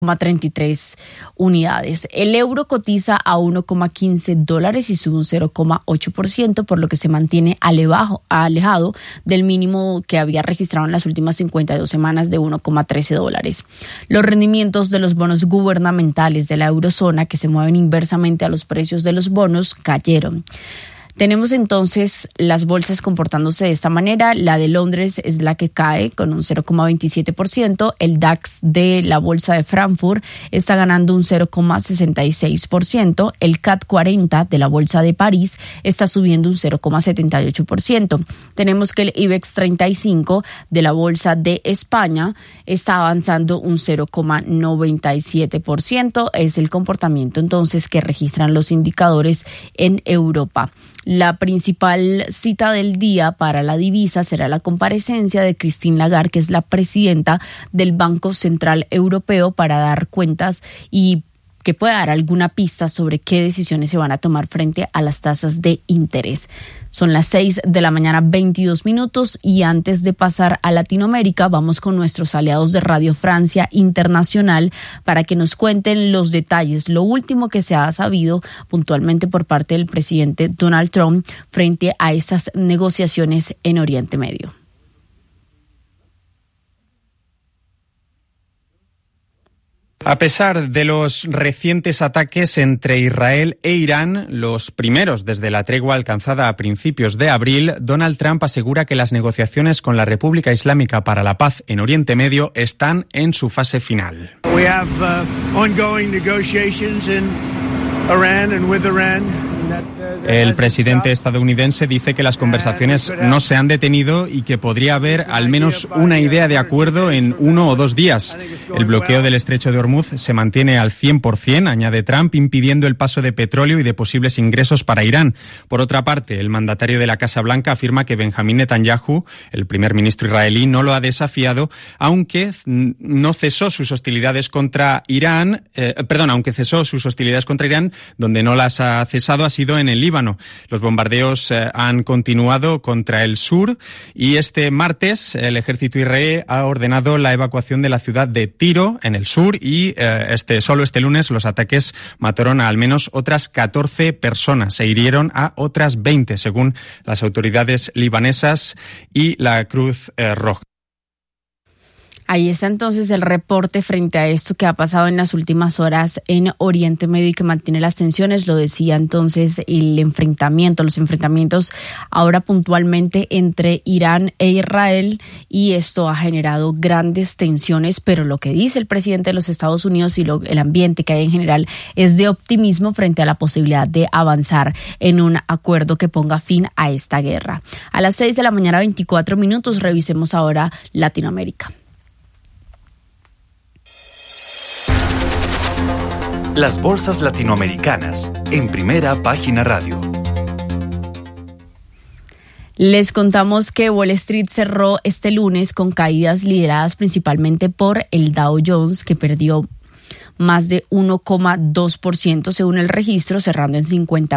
0,33 unidades. El euro cotiza a $1,15 y sube un 0,8%, por lo que se mantiene alejado del mínimo que había registrado en las últimas 52 semanas de $1,13. Los rendimientos de los bonos gubernamentales de la eurozona, que se mueven inversamente a los precios de los bonos, cayeron. Tenemos entonces las bolsas comportándose de esta manera. La de Londres es la que cae con un 0,27%. El DAX de la bolsa de Frankfurt está ganando un 0,66%. El CAC 40 de la bolsa de París está subiendo un 0,78%. Tenemos que el IBEX 35 de la bolsa de España está avanzando un 0,97%. Es el comportamiento entonces que registran los indicadores en Europa. La principal cita del día para la divisa será la comparecencia de Christine Lagarde, que es la presidenta del Banco Central Europeo, para dar cuentas y que pueda dar alguna pista sobre qué decisiones se van a tomar frente a las tasas de interés. Son las 6 de la mañana, 22 minutos, y antes de pasar a Latinoamérica, vamos con nuestros aliados de Radio Francia Internacional para que nos cuenten los detalles, lo último que se ha sabido puntualmente por parte del presidente Donald Trump frente a esas negociaciones en Oriente Medio. A pesar de los recientes ataques entre Israel e Irán, los primeros desde la tregua alcanzada a principios de abril, Donald Trump asegura que las negociaciones con la República Islámica para la paz en Oriente Medio están en su fase final. We have ongoing negotiations in Iran and with Iran. El presidente estadounidense dice que las conversaciones no se han detenido y que podría haber al menos una idea de acuerdo en 1 o 2 días. El bloqueo del estrecho de Hormuz se mantiene al 100%, añade Trump, impidiendo el paso de petróleo y de posibles ingresos para Irán. Por otra parte, el mandatario de la Casa Blanca afirma que Benjamín Netanyahu, el primer ministro israelí, no lo ha desafiado, aunque cesó sus hostilidades contra Irán, donde no las ha cesado ha sido en el Líbano. Los bombardeos han continuado contra el sur y este martes el ejército israelí ha ordenado la evacuación de la ciudad de Tiro en el sur y solo este lunes los ataques mataron a al menos otras 14 personas e hirieron a otras 20 según las autoridades libanesas y la Cruz Roja. Ahí está entonces el reporte frente a esto que ha pasado en las últimas horas en Oriente Medio y que mantiene las tensiones. Lo decía entonces los enfrentamientos ahora puntualmente entre Irán e Israel, y esto ha generado grandes tensiones, pero lo que dice el presidente de los Estados Unidos y el ambiente que hay en general es de optimismo frente a la posibilidad de avanzar en un acuerdo que ponga fin a esta guerra. A las 6 de la mañana, 24 minutos, revisemos ahora Latinoamérica. Las bolsas latinoamericanas en Primera Página Radio. Les contamos que Wall Street cerró este lunes con caídas lideradas principalmente por el Dow Jones, que perdió más de 1,2% según el registro, cerrando en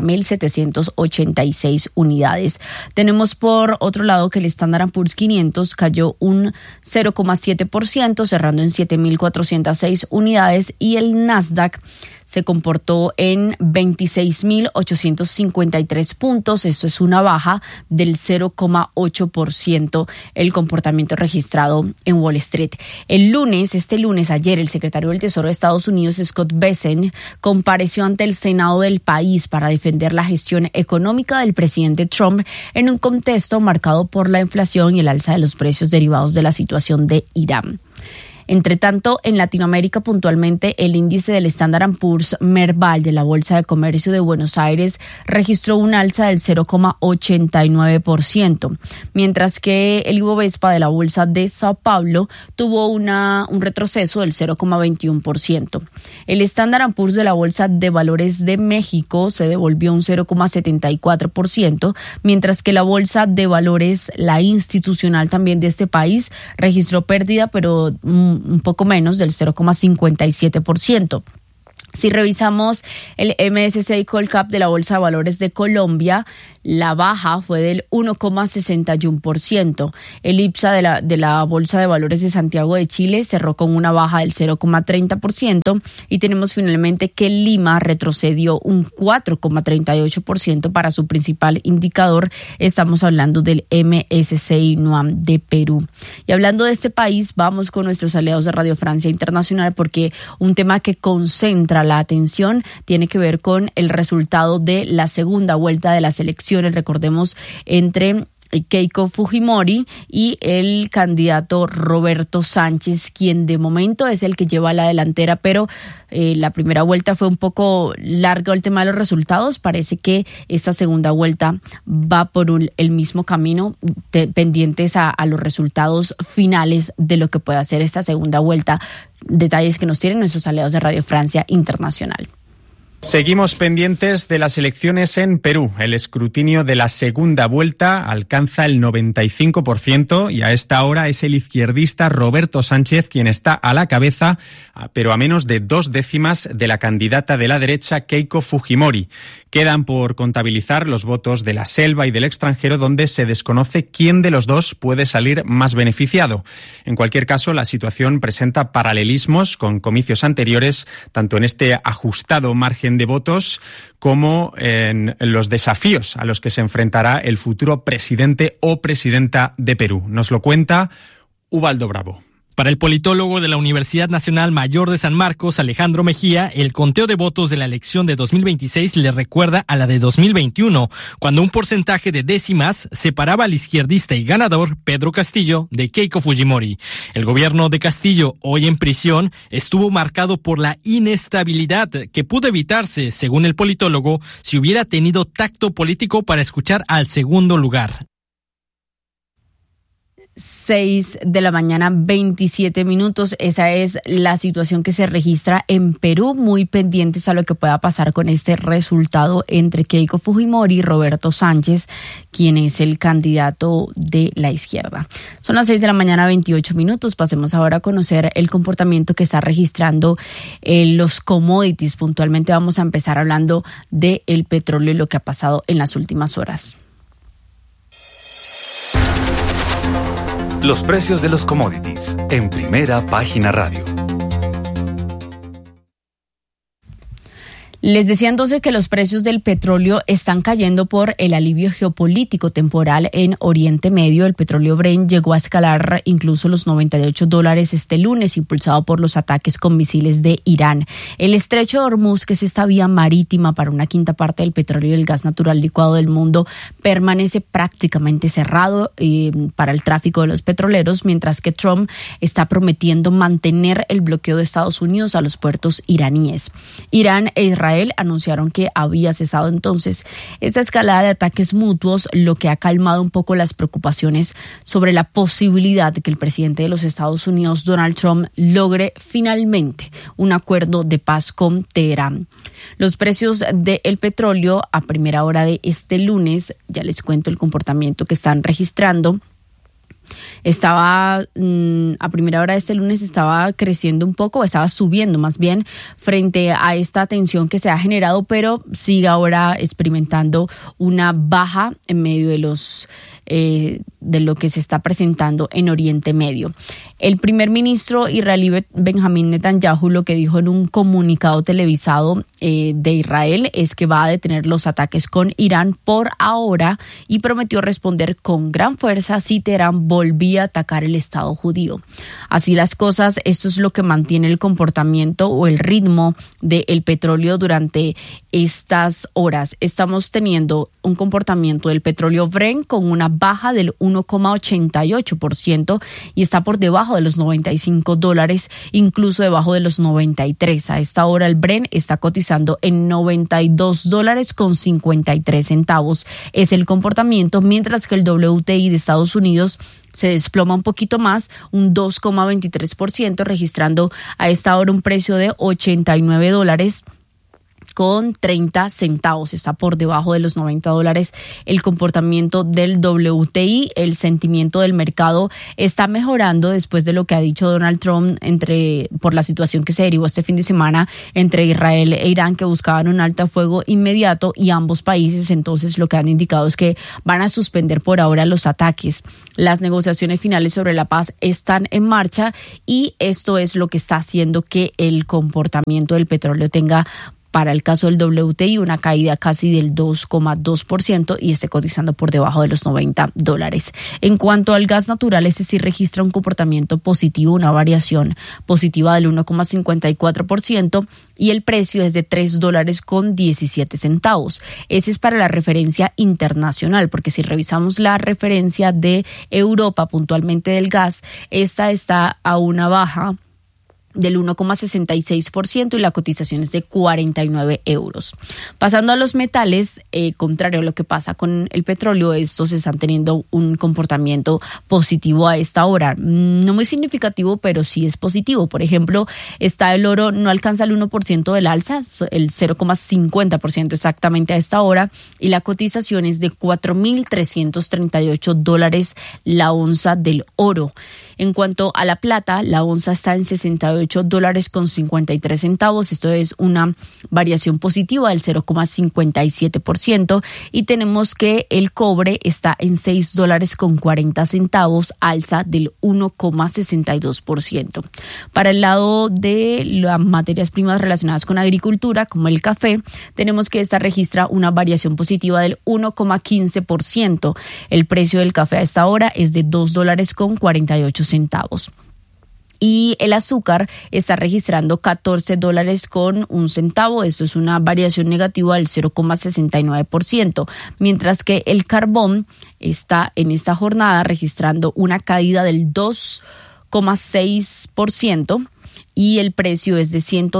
50.786 unidades. Tenemos por otro lado que el Standard & Poor's 500 cayó un 0,7%, cerrando en 7.406 unidades, y el Nasdaq se comportó en 26.853 puntos. Esto es una baja del 0,8% el comportamiento registrado en Wall Street. Ayer, el secretario del Tesoro de Estados Unidos, Scott Bessent, compareció ante el Senado del país para defender la gestión económica del presidente Trump en un contexto marcado por la inflación y el alza de los precios derivados de la situación de Irán. Entre tanto, en Latinoamérica puntualmente, el índice del Standard & Poor's Merval de la Bolsa de Comercio de Buenos Aires registró un alza del 0,89%, mientras que el Ibovespa de la Bolsa de Sao Paulo tuvo un retroceso del 0,21%. El Standard & Poor's de la Bolsa de Valores de México se devolvió un 0,74%, mientras que la Bolsa de Valores, la institucional también de este país, registró pérdida, pero un poco menos del 0,57%. Si revisamos el MSCI Colcap de la Bolsa de Valores de Colombia, la baja fue del 1,61%. El IPSA de la Bolsa de Valores de Santiago de Chile cerró con una baja del 0,30% y tenemos finalmente que Lima retrocedió un 4,38% para su principal indicador. Estamos hablando del MSCI NUAM de Perú. Y hablando de este país, vamos con nuestros aliados de Radio Francia Internacional porque un tema que concentra la atención tiene que ver con el resultado de la segunda vuelta de las elecciones, recordemos, entre Keiko Fujimori y el candidato Roberto Sánchez, quien de momento es el que lleva la delantera, pero la primera vuelta fue un poco largo el tema de los resultados. Parece que esta segunda vuelta va por el mismo camino, pendientes a los resultados finales de lo que pueda hacer esta segunda vuelta. Detalles que nos tienen nuestros aliados de Radio Francia Internacional. Seguimos pendientes de las elecciones en Perú. El escrutinio de la segunda vuelta alcanza el 95% y a esta hora es el izquierdista Roberto Sánchez quien está a la cabeza, pero a menos de 2 décimas de la candidata de la derecha Keiko Fujimori. Quedan por contabilizar los votos de la selva y del extranjero, donde se desconoce quién de los dos puede salir más beneficiado. En cualquier caso, la situación presenta paralelismos con comicios anteriores, tanto en este ajustado margen de votos como en los desafíos a los que se enfrentará el futuro presidente o presidenta de Perú. Nos lo cuenta Ubaldo Bravo. Para el politólogo de la Universidad Nacional Mayor de San Marcos, Alejandro Mejía, el conteo de votos de la elección de 2026 le recuerda a la de 2021, cuando un porcentaje de décimas separaba al izquierdista y ganador Pedro Castillo de Keiko Fujimori. El gobierno de Castillo, hoy en prisión, estuvo marcado por la inestabilidad que pudo evitarse, según el politólogo, si hubiera tenido tacto político para escuchar al segundo lugar. 6 de la mañana, 27 minutos. Esa es la situación que se registra en Perú, muy pendientes a lo que pueda pasar con este resultado entre Keiko Fujimori y Roberto Sánchez, quien es el candidato de la izquierda. Son las 6 de la mañana, 28 minutos. Pasemos ahora a conocer el comportamiento que está registrando los commodities. Puntualmente vamos a empezar hablando del petróleo y lo que ha pasado en las últimas horas. Los precios de los commodities en Primera Página Radio. Les decía entonces que los precios del petróleo están cayendo por el alivio geopolítico temporal en Oriente Medio. El petróleo Brent llegó a escalar incluso los $98 este lunes, impulsado por los ataques con misiles de Irán. El estrecho de Hormuz, que es esta vía marítima para una quinta parte del petróleo y el gas natural licuado del mundo, permanece prácticamente cerrado para el tráfico de los petroleros, mientras que Trump está prometiendo mantener el bloqueo de Estados Unidos a los puertos iraníes. Irán e Israel anunciaron que había cesado entonces esta escalada de ataques mutuos, lo que ha calmado un poco las preocupaciones sobre la posibilidad de que el presidente de los Estados Unidos, Donald Trump, logre finalmente un acuerdo de paz con Teherán. Los precios del petróleo a primera hora de este lunes, ya les cuento el comportamiento que están registrando. Estaba a primera hora de este lunes estaba creciendo un poco, estaba subiendo más bien frente a esta tensión que se ha generado, pero sigue ahora experimentando una baja en medio de lo que se está presentando en Oriente Medio. El primer ministro israelí Benjamín Netanyahu lo que dijo en un comunicado televisado de Israel es que va a detener los ataques con Irán por ahora y prometió responder con gran fuerza si Teherán volvía a atacar el Estado judío. Así las cosas, esto es lo que mantiene el comportamiento o el ritmo del petróleo durante estas horas. Estamos teniendo un comportamiento del petróleo Brent con una baja del 1,88% y está por debajo de los $95, incluso debajo de los 93. A esta hora el Brent está cotizando en $92.53. Es el comportamiento, mientras que el WTI de Estados Unidos se desploma un poquito más, un 2,23%, registrando a esta hora un precio de $89. con 30 centavos. Está por debajo de los $90 el comportamiento del WTI. El sentimiento del mercado está mejorando después de lo que ha dicho Donald Trump por la situación que se derivó este fin de semana entre Israel e Irán, que buscaban un alto fuego inmediato, y ambos países entonces lo que han indicado es que van a suspender por ahora los ataques. Las negociaciones finales sobre la paz están en marcha y esto es lo que está haciendo que el comportamiento del petróleo tenga, para el caso del WTI, una caída casi del 2,2% y esté cotizando por debajo de los $90. En cuanto al gas natural, este sí registra un comportamiento positivo, una variación positiva del 1,54%, y el precio es de $3.17. Ese es para la referencia internacional, porque si revisamos la referencia de Europa, puntualmente del gas, esta está a una baja del 1,66% y la cotización es de 49 euros. Pasando a los metales, contrario a lo que pasa con el petróleo, estos están teniendo un comportamiento positivo a esta hora. No muy significativo, pero sí es positivo. Por ejemplo, el oro no alcanza el 1% del alza, el 0,50% exactamente a esta hora, y la cotización es de $4,338 la onza del oro. En cuanto a la plata, la onza está en $68.53. Esto es una variación positiva del 0,57%. Y tenemos que el cobre está en $6.40, alza del 1,62%. Para el lado de las materias primas relacionadas con agricultura, como el café, tenemos que esta registra una variación positiva del 1,15%. El precio del café a esta hora es de $2.48. Y el azúcar está registrando $14.01. Esto es una variación negativa del 0,69%, mientras que el carbón está en esta jornada registrando una caída del 2,6%. Y el precio es de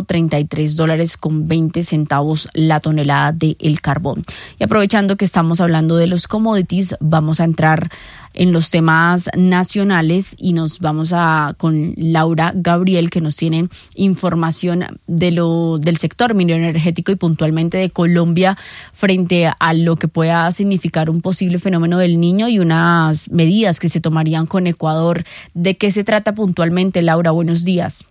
$133.20 la tonelada del carbón. Y aprovechando que estamos hablando de los commodities, vamos a entrar en los temas nacionales y nos vamos con Laura Gabriel, que nos tiene información del sector minero energético y puntualmente de Colombia frente a lo que pueda significar un posible fenómeno del Niño y unas medidas que se tomarían con Ecuador. ¿De qué se trata puntualmente, Laura? Buenos días.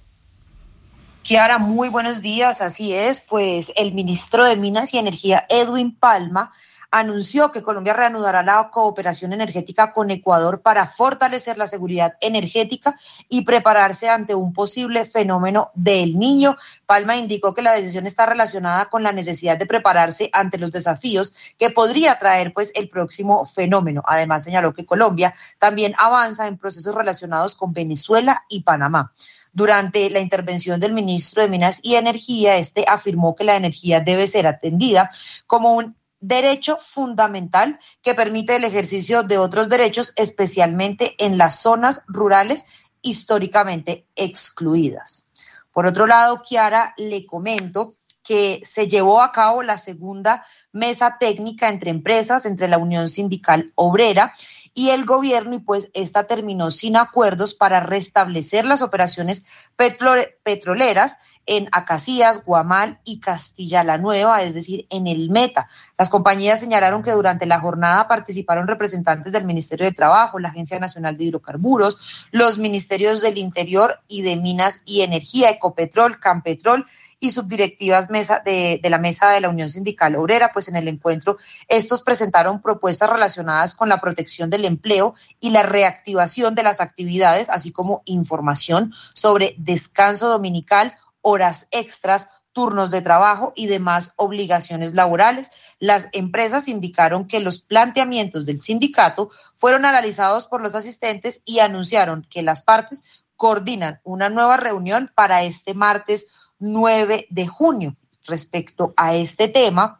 Kiara, muy buenos días. Así es, pues el ministro de Minas y Energía, Edwin Palma, anunció que Colombia reanudará la cooperación energética con Ecuador para fortalecer la seguridad energética y prepararse ante un posible fenómeno del Niño. Palma indicó que la decisión está relacionada con la necesidad de prepararse ante los desafíos que podría traer pues el próximo fenómeno. Además, señaló que Colombia también avanza en procesos relacionados con Venezuela y Panamá. Durante la intervención del ministro de Minas y Energía, afirmó que la energía debe ser atendida como un derecho fundamental que permite el ejercicio de otros derechos, especialmente en las zonas rurales históricamente excluidas. Por otro lado, Kiara, le comento que se llevó a cabo la segunda mesa técnica entre empresas, entre la Unión Sindical Obrera y el gobierno, y pues esta terminó sin acuerdos para restablecer las operaciones petroleras en Acacías, Guamal y Castilla la Nueva, es decir, en el Meta. Las compañías señalaron que durante la jornada participaron representantes del Ministerio de Trabajo, la Agencia Nacional de Hidrocarburos, los ministerios del Interior y de Minas y Energía, Ecopetrol, Campetrol y subdirectivas de la mesa de la Unión Sindical Obrera. Pues en el encuentro estos presentaron propuestas relacionadas con la protección del empleo y la reactivación de las actividades, así como información sobre descanso dominical, horas extras, turnos de trabajo y demás obligaciones laborales. Las empresas indicaron que los planteamientos del sindicato fueron analizados por los asistentes y anunciaron que las partes coordinan una nueva reunión para este martes 9 de junio. Respecto a este tema,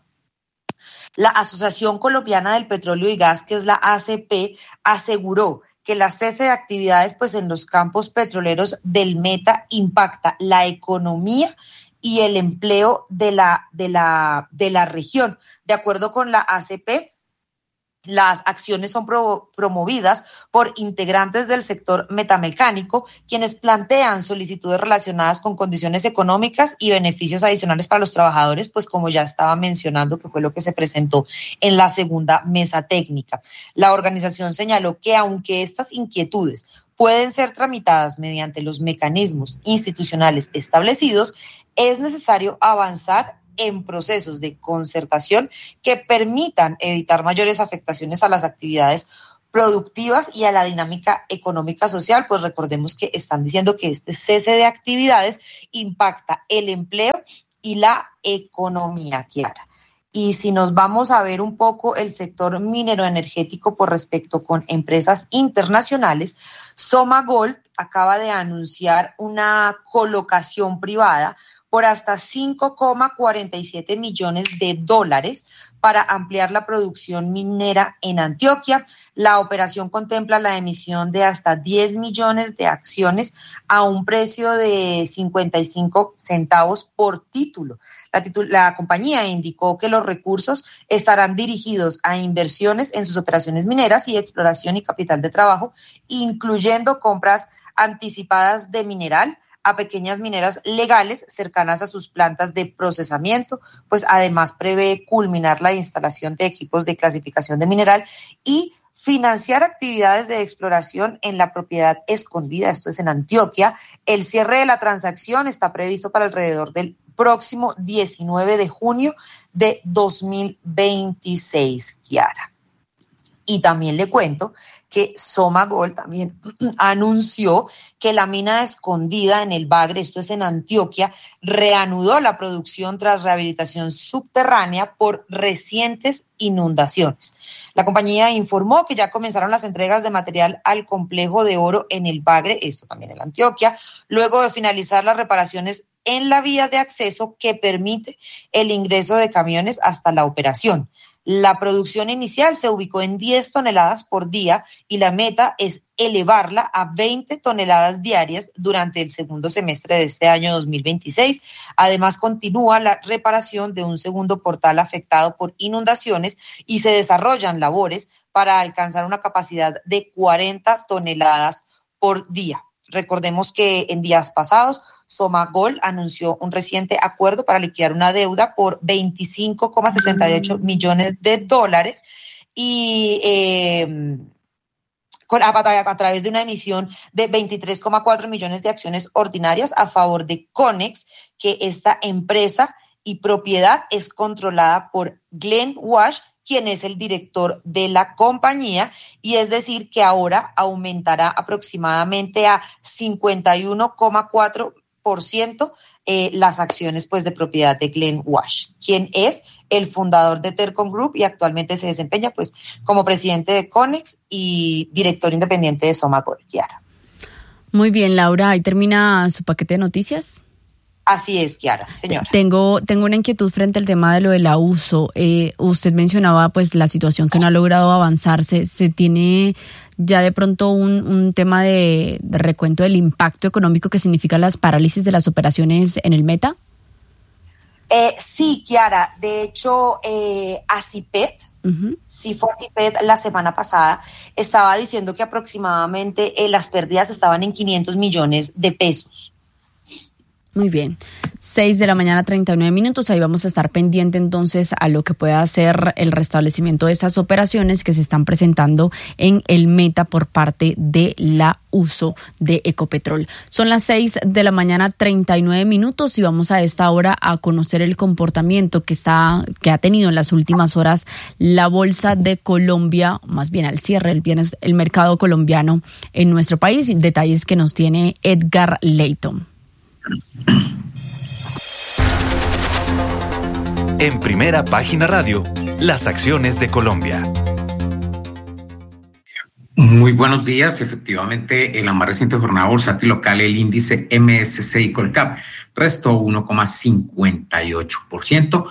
la Asociación Colombiana del Petróleo y Gas, que es la ACP, aseguró que la cese de actividades pues en los campos petroleros del Meta impacta la economía y el empleo de la región. De acuerdo con la ACP, Las acciones son promovidas por integrantes del sector metamecánico, quienes plantean solicitudes relacionadas con condiciones económicas y beneficios adicionales para los trabajadores, pues como ya estaba mencionando, que fue lo que se presentó en la segunda mesa técnica. La organización señaló que aunque estas inquietudes pueden ser tramitadas mediante los mecanismos institucionales establecidos, es necesario avanzar en procesos de concertación que permitan evitar mayores afectaciones a las actividades productivas y a la dinámica económica social, pues recordemos que están diciendo que este cese de actividades impacta el empleo y la economía, Kiara. Y si nos vamos a ver un poco el sector minero energético por respecto con empresas internacionales, SomaGold acaba de anunciar una colocación privada por hasta $5,47 millones para ampliar la producción minera en Antioquia. La operación contempla la emisión de hasta 10 millones de acciones a un precio de 55 centavos por título. La compañía indicó que los recursos estarán dirigidos a inversiones en sus operaciones mineras y exploración y capital de trabajo, incluyendo compras anticipadas de mineral a pequeñas mineras legales cercanas a sus plantas de procesamiento, pues además prevé culminar la instalación de equipos de clasificación de mineral y financiar actividades de exploración en la propiedad escondida, esto es en Antioquia. El cierre de la transacción está previsto para alrededor del próximo 19 de junio de 2026, Kiara. Y también le cuento que SomaGold también anunció que la mina escondida en el Bagre, esto es en Antioquia, reanudó la producción tras rehabilitación subterránea por recientes inundaciones. La compañía informó que ya comenzaron las entregas de material al complejo de oro en el Bagre, esto también en Antioquia, luego de finalizar las reparaciones en la vía de acceso que permite el ingreso de camiones hasta la operación. La producción inicial se ubicó en 10 toneladas por día y la meta es elevarla a 20 toneladas diarias durante el segundo semestre de este año 2026. Además, continúa la reparación de un segundo portal afectado por inundaciones y se desarrollan labores para alcanzar una capacidad de 40 toneladas por día. Recordemos que en días pasados, SomaGold anunció un reciente acuerdo para liquidar una deuda por $25,78 millones y a través de una emisión de 23,4 millones de acciones ordinarias a favor de Conex, que esta empresa y propiedad es controlada por Glenn Walsh, quien es el director de la compañía, y es decir que ahora aumentará aproximadamente a 51,4% las acciones pues de propiedad de Glenn Walsh, quien es el fundador de Tercon Group y actualmente se desempeña pues como presidente de Conex y director independiente de SomaGold, Kiara. Muy bien, Laura, ahí termina su paquete de noticias. Así es, Kiara, señora. Tengo una inquietud frente al tema de lo de la USO. Usted mencionaba pues la situación que no ha logrado avanzarse. ¿Se tiene ya de pronto un tema de recuento del impacto económico que significan las parálisis de las operaciones en el Meta? Sí, Kiara. De hecho, ACIPET, sí fue ACIPET la semana pasada, estaba diciendo que aproximadamente las pérdidas estaban en 500 millones de pesos. Muy bien, 6:39 a.m. Ahí vamos a estar pendiente entonces a lo que pueda ser el restablecimiento de estas operaciones que se están presentando en el Meta por parte de la USO de Ecopetrol. Son las 6:39 a.m. y vamos a esta hora a conocer el comportamiento que ha tenido en las últimas horas la Bolsa de Colombia, más bien al cierre del viernes, el mercado colombiano en nuestro país. Detalles que nos tiene Edgar Leyton. En Primera Página Radio, las acciones de Colombia. Muy buenos días. Efectivamente, en la más reciente jornada bursátil local, el índice MSCI Colcap restó 1,58%,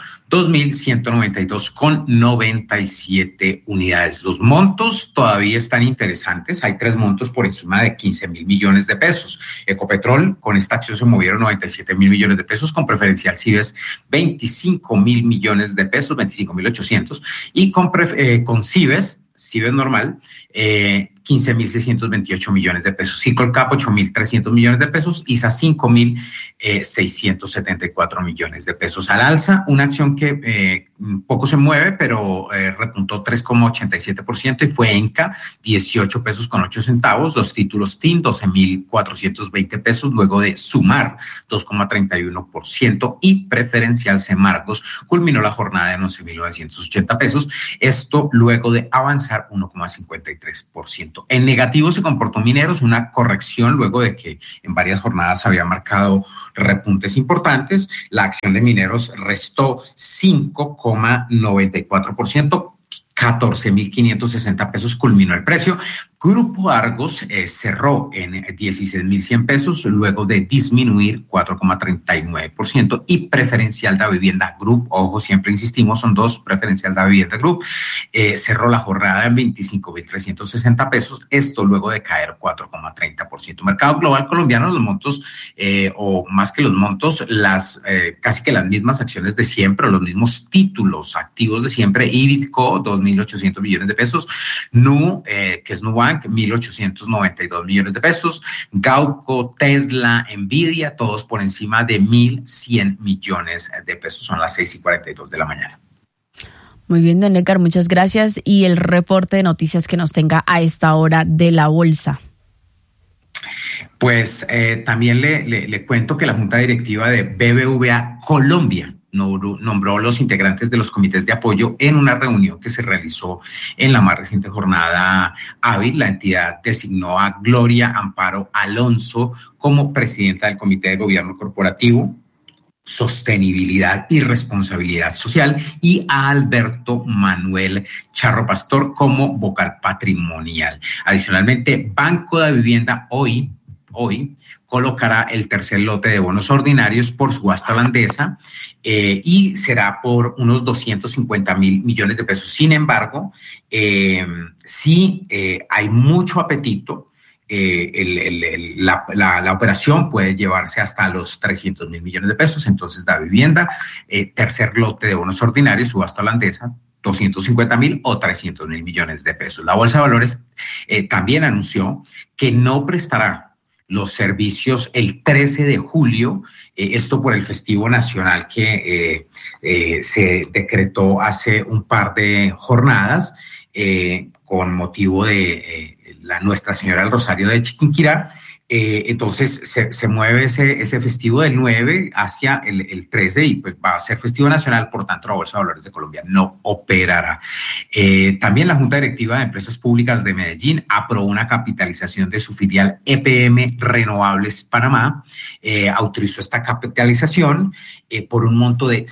2.192,97 unidades. Los montos todavía están interesantes. Hay 3 montos por encima de 15.000 millones de pesos. Ecopetrol, con esta acción se movieron 97.000 millones de pesos, con preferencial Cives 25.000 millones de pesos, 25.800, y con Cives normal, 15.628 millones de pesos. Colcap, 8.300 millones de pesos. ISA, 5.674 millones de pesos. Al alza, una acción que poco se mueve, pero repuntó 3,87% y fue ENCA, 18 pesos con 8 centavos. Los títulos TIN, 12.420 pesos, luego de sumar 2,31%, y preferencial Semargos culminó la jornada en 11.980 pesos. Esto luego de avanzar 1,53%. En negativo se comportó Mineros, una corrección luego de que en varias jornadas había marcado repuntes importantes. La acción de Mineros restó 5,94%, 14.560 pesos culminó el precio. Grupo Argos cerró en 16.100 pesos luego de disminuir 4,39%, y Preferencial Da Vivienda Group, ojo, siempre insistimos, son 2, Preferencial Da Vivienda Group, cerró la jornada en 25.360 pesos, esto luego de caer 4,30%. Mercado global colombiano, los montos, o más que los montos, casi que las mismas acciones de siempre, o los mismos títulos activos de siempre. Ibitco, 2.800 millones de pesos. Nu, que es Nubank, 1.892 millones de pesos. Gauco, Tesla, Nvidia, todos por encima de 1.100 millones de pesos. Son las 6:42 de la mañana. Muy bien, don Edgar, muchas gracias. Y el reporte de noticias que nos tenga a esta hora de la bolsa. Pues también le cuento que la Junta Directiva de BBVA Colombia nombró los integrantes de los comités de apoyo en una reunión que se realizó en la más reciente jornada hábil. La entidad designó a Gloria Amparo Alonso como presidenta del Comité de Gobierno Corporativo, Sostenibilidad y Responsabilidad Social, y a Alberto Manuel Charro Pastor como vocal patrimonial. Adicionalmente, Banco de Vivienda hoy colocará el tercer lote de bonos ordinarios por subasta holandesa, y será por unos 250.000 millones de pesos. Sin embargo, sí hay mucho apetito. La operación puede llevarse hasta los 300.000 millones de pesos. Entonces, Da Vivienda, tercer lote de bonos ordinarios, subasta holandesa, 250.000 o 300.000 millones de pesos. La Bolsa de Valores también anunció que no prestará los servicios el 13 de julio, esto por el festivo nacional que se decretó hace un par de jornadas con motivo de la Nuestra Señora del Rosario de Chiquinquirá. Entonces se mueve ese festivo del 9 hacia el 13 y pues va a ser festivo nacional, por tanto la Bolsa de Valores de Colombia no operará. También la Junta Directiva de Empresas Públicas de Medellín aprobó una capitalización de su filial EPM Renovables Panamá, autorizó esta capitalización por un monto de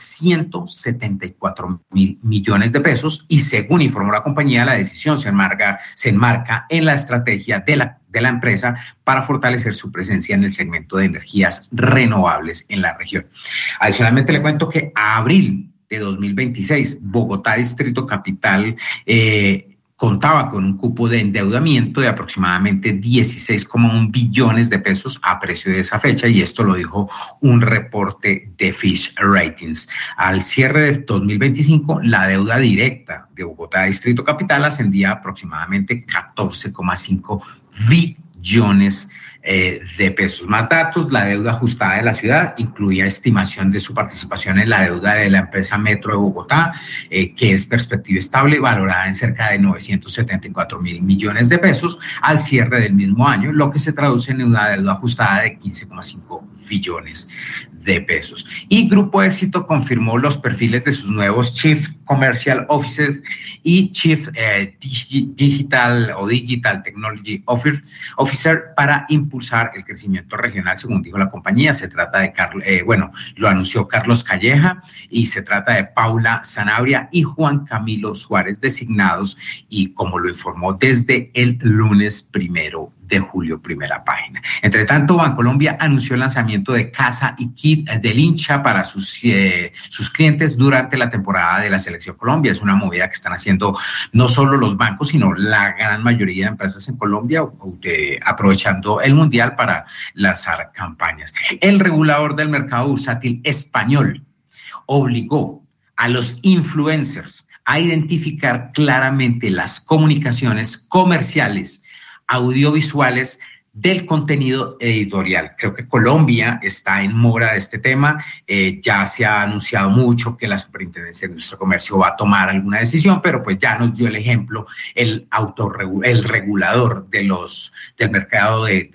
174.000 millones de pesos, y según informó la compañía, la decisión se enmarca en la estrategia de la empresa para fortalecer su presencia en el segmento de energías renovables en la región. Adicionalmente, le cuento que a abril de 2026, Bogotá Distrito Capital contaba con un cupo de endeudamiento de aproximadamente 16,1 billones de pesos a precio de esa fecha, y esto lo dijo un reporte de Fitch Ratings. Al cierre de 2025, la deuda directa de Bogotá Distrito Capital ascendía a aproximadamente 14,5 billones de pesos. Más datos: la deuda ajustada de la ciudad incluía estimación de su participación en la deuda de la empresa Metro de Bogotá, que es perspectiva estable, valorada en cerca de 974.000 millones de pesos al cierre del mismo año, lo que se traduce en una deuda ajustada de 15,5 billones de pesos. Y Grupo Éxito confirmó los perfiles de sus nuevos Chief Commercial Officers y Chief Digital Technology Officer para impulsar el crecimiento regional, según dijo la compañía. Se trata de lo anunció Carlos Calleja, y se trata de Paula Sanabria y Juan Camilo Suárez, designados, y como lo informó desde el lunes 1 de julio, primera página. Entre tanto, Bancolombia anunció el lanzamiento de Casa y Kit del hincha para sus clientes durante la temporada de la Selección Colombia. Es una movida que están haciendo no solo los bancos, sino la gran mayoría de empresas en Colombia, aprovechando el Mundial para lanzar campañas. El regulador del mercado bursátil español obligó a los influencers a identificar claramente las comunicaciones comerciales, audiovisuales del contenido editorial. Creo que Colombia está en mora de este tema. Ya se ha anunciado mucho que la Superintendencia de Industria y Comercio va a tomar alguna decisión, pero pues ya nos dio el ejemplo el regulador del mercado de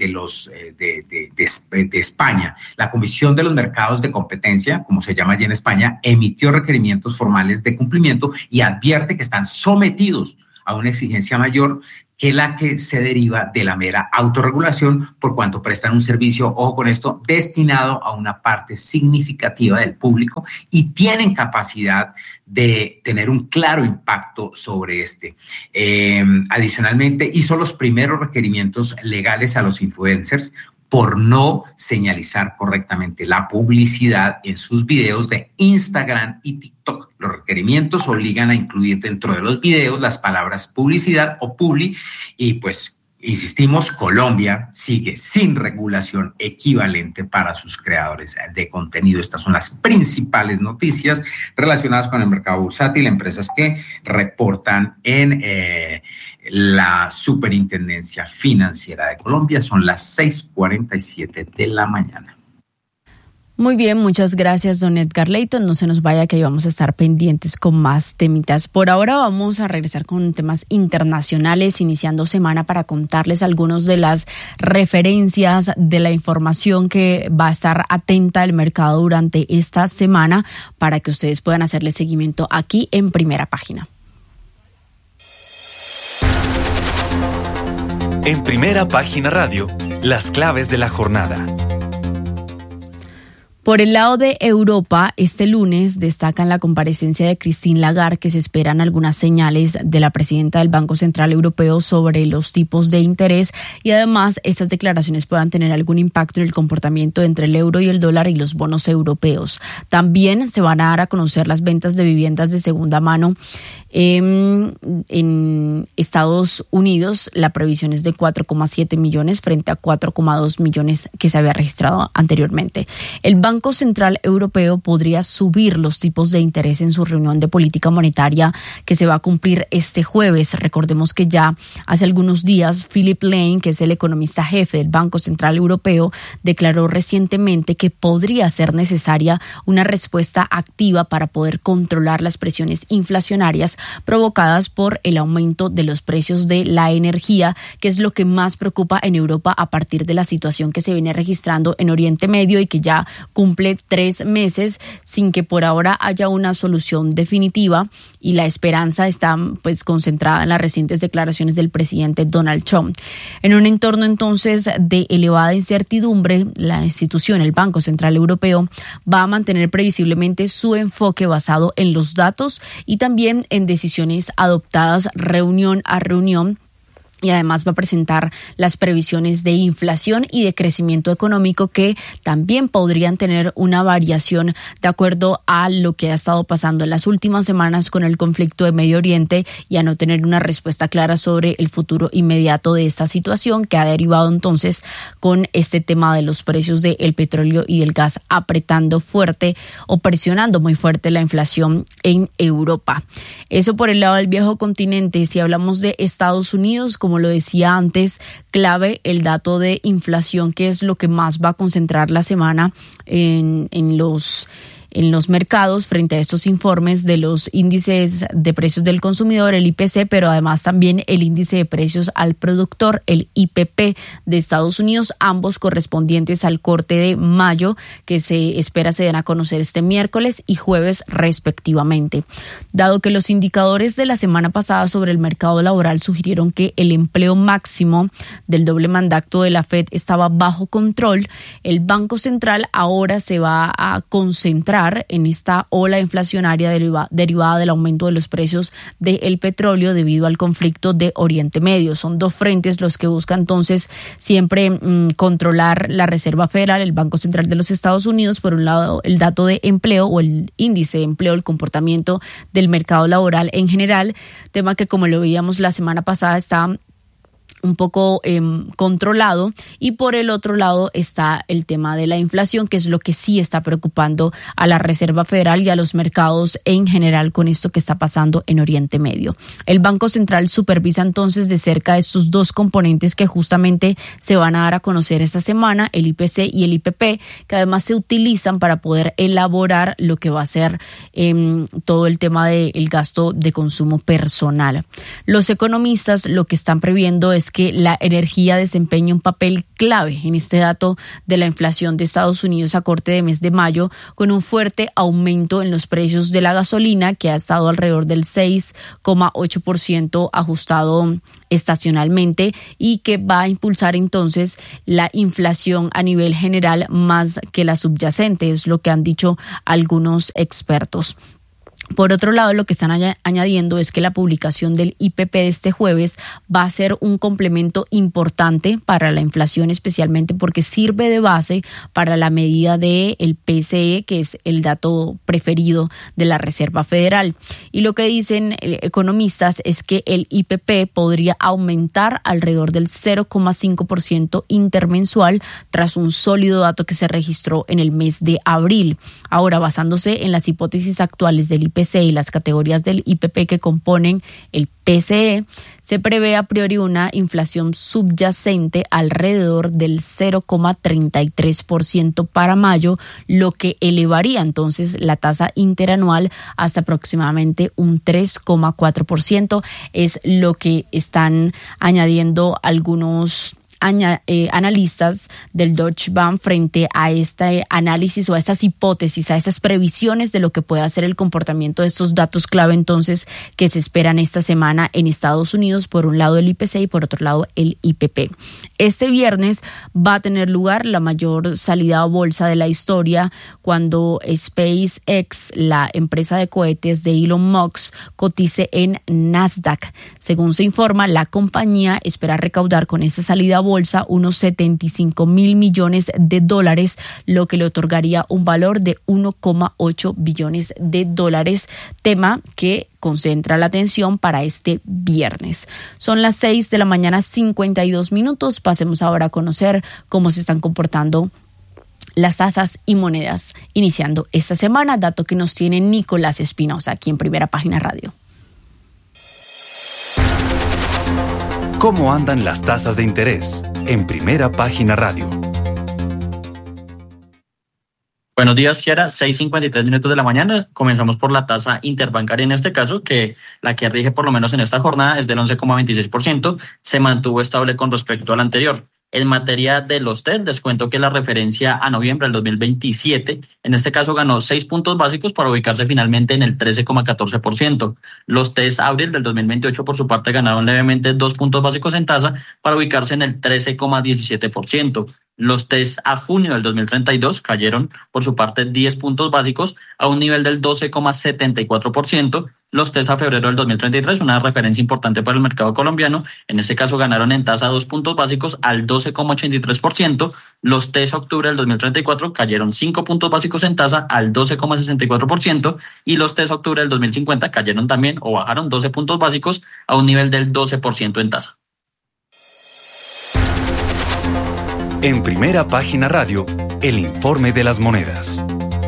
España. La Comisión de los Mercados de Competencia, como se llama allí en España, emitió requerimientos formales de cumplimiento y advierte que están sometidos a una exigencia mayor que la que se deriva de la mera autorregulación, por cuanto prestan un servicio, ojo con esto, destinado a una parte significativa del público y tienen capacidad de tener un claro impacto sobre este. Adicionalmente, hizo los primeros requerimientos legales a los influencers por no señalizar correctamente la publicidad en sus videos de Instagram y TikTok. Los requerimientos obligan a incluir dentro de los videos las palabras publicidad o publi y pues insistimos, Colombia sigue sin regulación equivalente para sus creadores de contenido. Estas son las principales noticias relacionadas con el mercado bursátil, empresas que reportan en la Superintendencia Financiera de Colombia. Son las 6:47 de la mañana. Muy bien, muchas gracias, don Edgar Leyton. No se nos vaya, que ahí vamos a estar pendientes con más temitas. Por ahora vamos a regresar con temas internacionales, iniciando semana para contarles algunos de las referencias de la información que va a estar atenta el mercado durante esta semana para que ustedes puedan hacerle seguimiento aquí en Primera Página. En Primera Página Radio, las claves de la jornada. Por el lado de Europa, este lunes destacan la comparecencia de Christine Lagarde, que se esperan algunas señales de la presidenta del Banco Central Europeo sobre los tipos de interés y además estas declaraciones puedan tener algún impacto en el comportamiento entre el euro y el dólar y los bonos europeos. También se van a dar a conocer las ventas de viviendas de segunda mano en Estados Unidos. La previsión es de 4,7 millones frente a 4,2 millones que se había registrado anteriormente. El Banco Central Europeo podría subir los tipos de interés en su reunión de política monetaria que se va a cumplir este jueves. Recordemos que ya hace algunos días Philip Lane, que es el economista jefe del Banco Central Europeo, declaró recientemente que podría ser necesaria una respuesta activa para poder controlar las presiones inflacionarias provocadas por el aumento de los precios de la energía, que es lo que más preocupa en Europa a partir de la situación que se viene registrando en Oriente Medio y que ya cumple 3 meses sin que por ahora haya una solución definitiva, y la esperanza está pues concentrada en las recientes declaraciones del presidente Donald Trump. En un entorno entonces de elevada incertidumbre, la institución, el Banco Central Europeo, va a mantener previsiblemente su enfoque basado en los datos y también en decisiones adoptadas reunión a reunión. Y además va a presentar las previsiones de inflación y de crecimiento económico, que también podrían tener una variación de acuerdo a lo que ha estado pasando en las últimas semanas con el conflicto de Medio Oriente y a no tener una respuesta clara sobre el futuro inmediato de esta situación, que ha derivado entonces con este tema de los precios del petróleo y del gas apretando fuerte o presionando muy fuerte la inflación en Europa. Eso por el lado del viejo continente. Si hablamos de Estados Unidos, como lo decía antes, clave el dato de inflación, que es lo que más va a concentrar la semana en los mercados frente a estos informes de los índices de precios del consumidor, el IPC, pero además también el índice de precios al productor, el IPP de Estados Unidos, ambos correspondientes al corte de mayo, que se espera se den a conocer este miércoles y jueves respectivamente. Dado que los indicadores de la semana pasada sobre el mercado laboral sugirieron que el empleo máximo del doble mandato de la Fed estaba bajo control, el Banco Central ahora se va a concentrar entrar en esta ola inflacionaria derivada del aumento de los precios del petróleo debido al conflicto de Oriente Medio. Son dos frentes los que buscan entonces siempre controlar la Reserva Federal, el Banco Central de los Estados Unidos. Por un lado, el dato de empleo o el índice de empleo, el comportamiento del mercado laboral en general, tema que, como lo veíamos la semana pasada, está un poco controlado, y por el otro lado está el tema de la inflación, que es lo que sí está preocupando a la Reserva Federal y a los mercados en general con esto que está pasando en Oriente Medio. El Banco Central supervisa entonces de cerca estos dos componentes que justamente se van a dar a conocer esta semana, el IPC y el IPP, que además se utilizan para poder elaborar lo que va a ser todo el tema del gasto de consumo personal. Los economistas lo que están previendo es que la energía desempeña un papel clave en este dato de la inflación de Estados Unidos a corte de mes de mayo, con un fuerte aumento en los precios de la gasolina, que ha estado alrededor del 6,8% ajustado estacionalmente, y que va a impulsar entonces la inflación a nivel general más que la subyacente, es lo que han dicho algunos expertos. Por otro lado, lo que están añadiendo es que la publicación del IPP de este jueves va a ser un complemento importante para la inflación, especialmente porque sirve de base para la medida del PCE, que es el dato preferido de la Reserva Federal. Y lo que dicen economistas es que el IPP podría aumentar alrededor del 0,5% intermensual tras un sólido dato que se registró en el mes de abril. Ahora, basándose en las hipótesis actuales del IPC y las categorías del IPP que componen el PCE, se prevé a priori una inflación subyacente alrededor del 0,33% para mayo, lo que elevaría entonces la tasa interanual hasta aproximadamente un 3,4%. Es lo que están añadiendo algunos analistas del Deutsche Bank frente a este análisis o a estas hipótesis, a estas previsiones de lo que pueda ser el comportamiento de estos datos clave entonces que se esperan esta semana en Estados Unidos, por un lado el IPC y por otro lado el IPP. Este viernes va a tener lugar la mayor salida a bolsa de la historia cuando SpaceX, la empresa de cohetes de Elon Musk, cotice en Nasdaq. Según se informa, la compañía espera recaudar con esta salida a bolsa unos 75,000 millones de dólares, lo que le otorgaría un valor de 1,8 billones de dólares, tema que concentra la atención para este viernes. Son las 6:52 a.m. Pasemos ahora a conocer cómo se están comportando las tasas y monedas iniciando esta semana, dato que nos tiene Nicolás Espinosa aquí en Primera Página Radio. ¿Cómo andan las tasas de interés? En Primera Página Radio. Buenos días, Kiara. 6:53 de la mañana. Comenzamos por la tasa interbancaria en este caso, que la que rige por lo menos en esta jornada es del 11,26%. Se mantuvo estable con respecto al anterior. En materia de los TED, les cuento que la referencia a noviembre del 2027, en este caso ganó 6 puntos básicos para ubicarse finalmente en el 13,14%. Los TED abril del 2028, por su parte, ganaron levemente 2 puntos básicos en tasa para ubicarse en el 13,17%. Los test a junio del 2032 cayeron, por su parte, 10 puntos básicos a un nivel del 12,74%. Los test a febrero del 2033, una referencia importante para el mercado colombiano, en este caso ganaron en tasa 2 puntos básicos al 12,83%. Los test a octubre del 2034 cayeron 5 puntos básicos en tasa al 12,64%. Y los test a octubre del 2050 cayeron también o bajaron 12 puntos básicos a un nivel del 12% en tasa. En Primera Página Radio, el informe de las monedas.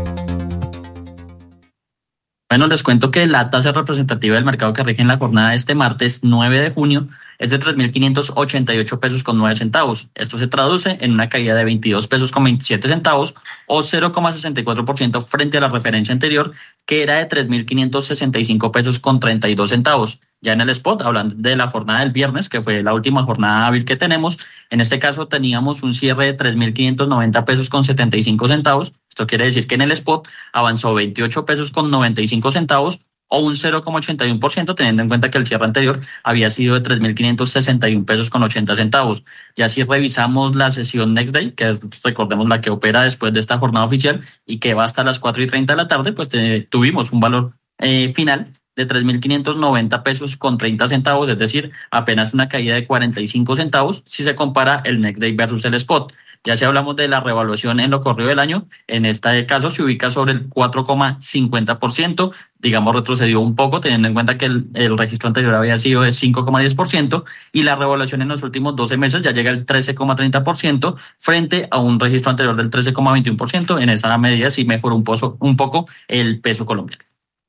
Bueno, les cuento que la tasa representativa del mercado que rige en la jornada de este martes 9 de junio es de 3.588 pesos con 9 centavos. Esto se traduce en una caída de 22 pesos con 27 centavos o 0,64% frente a la referencia anterior, que era de 3.565 pesos con 32 centavos. Ya en el spot, hablando de la jornada del viernes, que fue la última jornada hábil que tenemos, en este caso teníamos un cierre de 3.590 pesos con 75 centavos. Esto quiere decir que en el spot avanzó 28 pesos con 95 centavos o un 0,81%, teniendo en cuenta que el cierre anterior había sido de 3.561 pesos con 80 centavos. Ya si revisamos la sesión Next Day, que es, recordemos, la que opera después de esta jornada oficial y que va hasta las 4:30 de la tarde, pues tuvimos un valor final de 3.590 pesos con 30 centavos, es decir, apenas una caída de 45 centavos si se compara el Next Day versus el Spot. Ya si hablamos de la revaluación en lo corrido del año, en este caso se ubica sobre el 4,50%, digamos retrocedió un poco teniendo en cuenta que el registro anterior había sido de 5,10% y la revaluación en los últimos 12 meses ya llega al 13,30% frente a un registro anterior del 13,21%. En esa medida sí mejoró un poco el peso colombiano.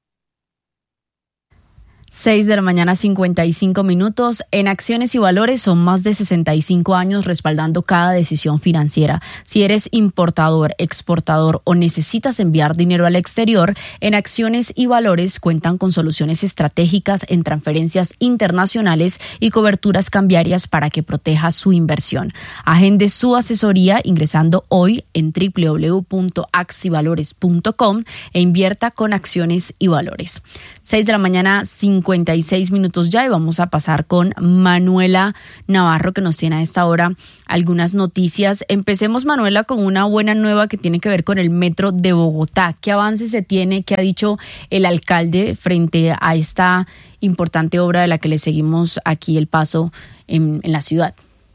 6:55 a.m. En Acciones y Valores son más de 65 años respaldando cada decisión financiera. Si eres importador, exportador o necesitas enviar dinero al exterior, en Acciones y Valores cuentan con soluciones estratégicas en transferencias internacionales y coberturas cambiarias para que proteja su inversión. Agende su asesoría ingresando hoy en www.axivalores.com e invierta con Acciones y Valores. 6:56 a.m. ya, y vamos a pasar con Manuela Navarro, que nos tiene a esta hora algunas noticias. Empecemos, Manuela, con una buena nueva que tiene que ver con el Metro de Bogotá. ¿Qué avance se tiene? ¿Qué ha dicho el alcalde frente a esta importante obra de la que le seguimos aquí el paso en la ciudad?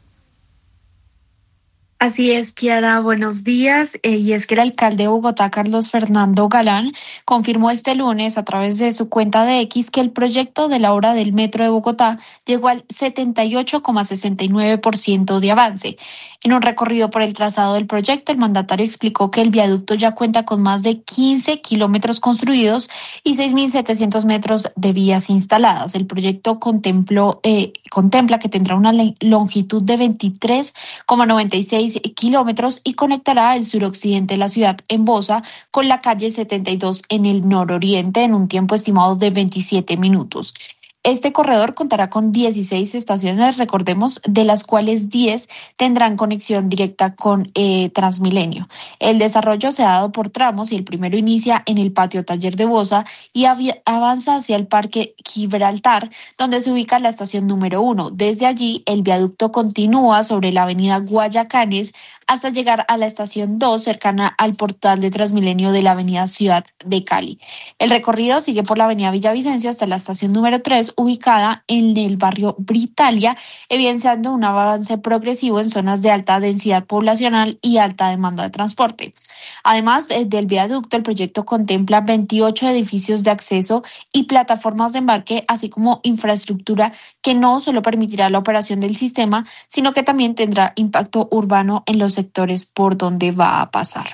Así es, Kiara, buenos días. Y es que el alcalde de Bogotá, Carlos Fernando Galán, confirmó este lunes a través de su cuenta de X que el proyecto de la obra del Metro de Bogotá llegó al 78,69% de avance. En un recorrido por el trazado del proyecto, el mandatario explicó que el viaducto ya cuenta con más de 15 kilómetros construidos y 6.700 metros de vías instaladas. El proyecto contempla que tendrá una longitud de 23,96 kilómetros y conectará el suroccidente de la ciudad en Bosa con la calle 72 en el nororiente en un tiempo estimado de 27 minutos. Este corredor contará con 16 estaciones, recordemos, de las cuales 10 tendrán conexión directa con Transmilenio. El desarrollo se ha dado por tramos y el primero inicia en el patio taller de Bosa y avanza hacia el Parque Gibraltar, donde se ubica la estación número 1. Desde allí, el viaducto continúa sobre la avenida Guayacanes hasta llegar a la estación 2, cercana al portal de Transmilenio de la avenida Ciudad de Cali. El recorrido sigue por la avenida Villavicencio hasta la estación número 3, ubicada en el barrio Britalia, evidenciando un avance progresivo en zonas de alta densidad poblacional y alta demanda de transporte. Además del viaducto, el proyecto contempla 28 edificios de acceso y plataformas de embarque, así como infraestructura que no solo permitirá la operación del sistema, sino que también tendrá impacto urbano en los sectores por donde va a pasar.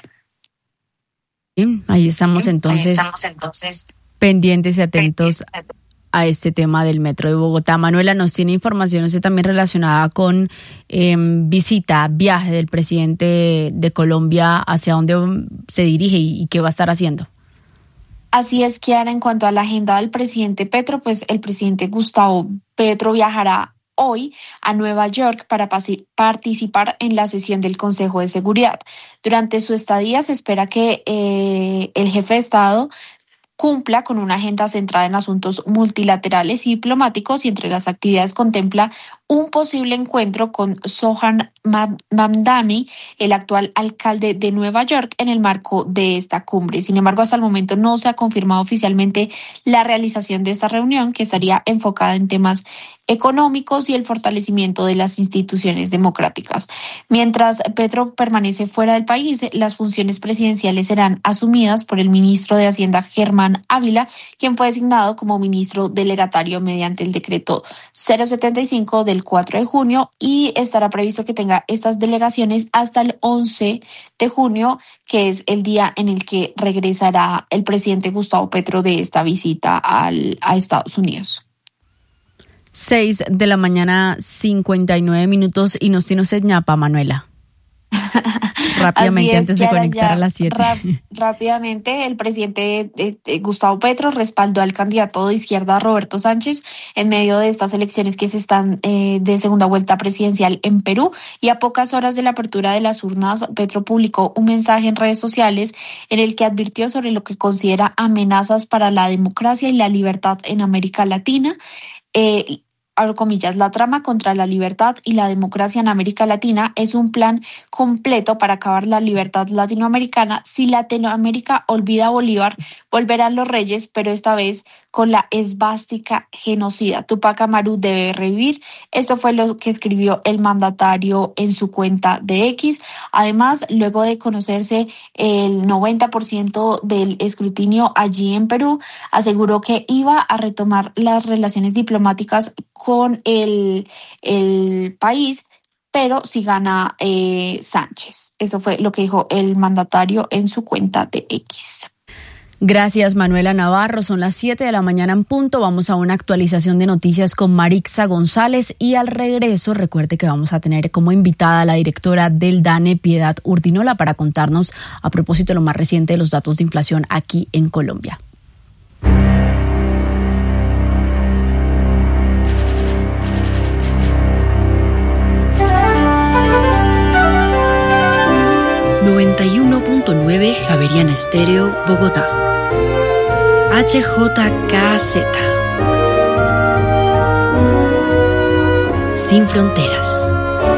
Bien, ahí estamos entonces pendientes y atentos a este tema del Metro de Bogotá. Manuela, nos tiene información también relacionada con viaje del presidente de Colombia, hacia dónde se dirige y qué va a estar haciendo. Así es, Kiara, en cuanto a la agenda del presidente Petro, pues el presidente Gustavo Petro viajará hoy a Nueva York para participar en la sesión del Consejo de Seguridad. Durante su estadía se espera que el jefe de Estado cumpla con una agenda centrada en asuntos multilaterales y diplomáticos, y entre las actividades contempla un posible encuentro con Zohran Mamdani, el actual alcalde de Nueva York, en el marco de esta cumbre. Sin embargo, hasta el momento no se ha confirmado oficialmente la realización de esta reunión, que estaría enfocada en temas económicos y el fortalecimiento de las instituciones democráticas. Mientras Petro permanece fuera del país, las funciones presidenciales serán asumidas por el ministro de Hacienda, Germán Ávila, quien fue designado como ministro delegatario mediante el decreto 075 del 4 de junio y estará previsto que tenga estas delegaciones hasta el 11 de junio, que es el día en el que regresará el presidente Gustavo Petro de esta visita a Estados Unidos. 6:59 a.m. y nos tiene usted ñapa, Manuela. Rápidamente, antes de conectar a las 7. Rápidamente, el presidente Gustavo Petro respaldó al candidato de izquierda Roberto Sánchez en medio de estas elecciones que se están de segunda vuelta presidencial en Perú, y a pocas horas de la apertura de las urnas, Petro publicó un mensaje en redes sociales en el que advirtió sobre lo que considera amenazas para la democracia y la libertad en América Latina. Abro comillas, la trama contra la libertad y la democracia en América Latina es un plan completo para acabar la libertad latinoamericana. Si Latinoamérica olvida a Bolívar, volverán los reyes, pero esta vez con la esvástica genocida. Tupac Amaru debe revivir. Esto fue lo que escribió el mandatario en su cuenta de X. Además, luego de conocerse el 90% del escrutinio allí en Perú, aseguró que iba a retomar las relaciones diplomáticas con el país, pero si gana Sánchez. Eso fue lo que dijo el mandatario en su cuenta de X. Gracias, Manuela Navarro. Son las 7 de la mañana en punto. Vamos a una actualización de noticias con Marixa González, y al regreso recuerde que vamos a tener como invitada a la directora del DANE, Piedad Urdinola, para contarnos a propósito de lo más reciente de los datos de inflación aquí en Colombia. Javeriana Estéreo, Bogotá. HJKZ. Sin fronteras.